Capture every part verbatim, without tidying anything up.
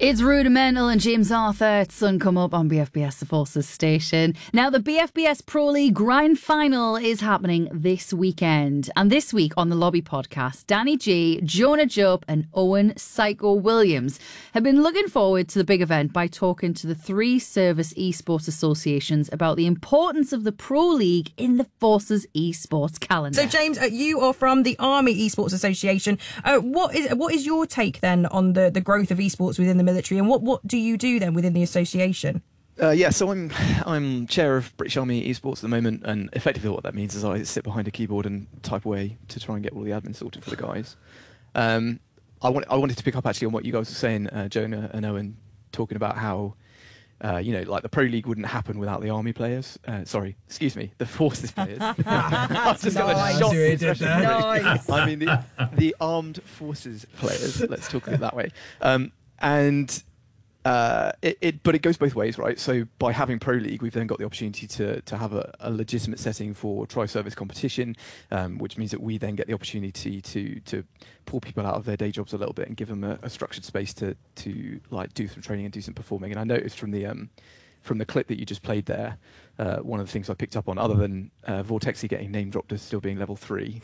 It's Rudimental and James Arthur. It's Sun Come Up on B F B S, the Forces station. Now, the B F B S Pro League Grand Final is happening this weekend. And this week on the Lobby podcast, Danny G, Jonah Jupp and Owen Psycho Williams have been looking forward to the big event by talking to the three service esports associations about the importance of the Pro League in the Forces esports calendar. So, James, uh, you are from the Army Esports Association. Uh, what is what is your take then on the, the growth of esports within the military, and what, what do you do then within the association? Uh, yeah, so I'm I'm chair of British Army Esports at the moment, and effectively what that means is I sit behind a keyboard and type away to try and get all the admin sorted for the guys. Um, I want I wanted to pick up actually on what you guys were saying, uh, Jonah and Owen, talking about how uh, you know, like the Pro League wouldn't happen without the Army players. Uh, sorry, excuse me, the Forces players. I've just got a shot. Nice. I mean the the Armed Forces players. Let's talk of it that way. Um, and uh, it, it, but it goes both ways, right? So by having Pro League, we've then got the opportunity to to have a, a legitimate setting for tri-service competition, um, which means that we then get the opportunity to to pull people out of their day jobs a little bit and give them a, a structured space to to like do some training and do some performing. And I noticed from the um, from the clip that you just played there, uh, one of the things I picked up on, other than uh, Vortexy getting name dropped as still being level three,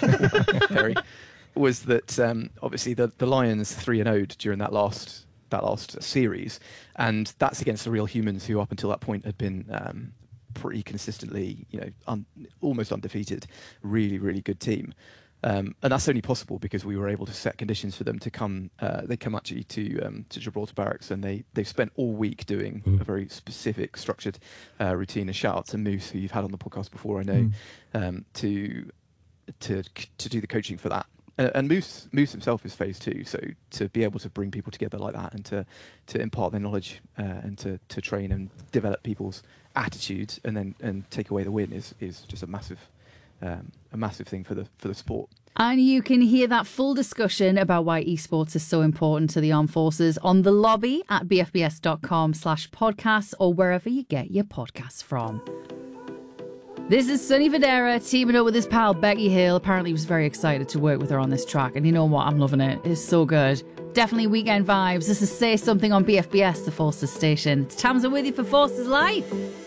Harry, was that um, obviously the the Lions three and oh'd during that last that last series, and that's against the real humans who up until that point had been um, pretty consistently, you know, un- almost undefeated, really really good team. Um, and that's only possible because we were able to set conditions for them to come. Uh, they come actually to um, to Gibraltar Barracks, and they they've spent all week doing mm. a very specific, structured uh, routine. And shout out to Moose, who you've had on the podcast before, I know, mm. um, to to to do the coaching for that. Uh, and Moose Moose himself is phase two, so to be able to bring people together like that and to to impart their knowledge uh, and to to train and develop people's attitudes and then and take away the win is is just a massive. Um, a massive thing for the for the sport. And you can hear that full discussion about why esports is so important to the armed forces on the lobby at bfbs.com slash podcasts or wherever you get your podcasts from. This is Sonny Fodera teaming up with his pal Becky Hill. Apparently he was very excited to work with her on this track, and you know what, I'm loving it. It's so good. Definitely weekend vibes. This is Say Something on B F B S, the Forces station. It's Tamsin with you for Forces Life.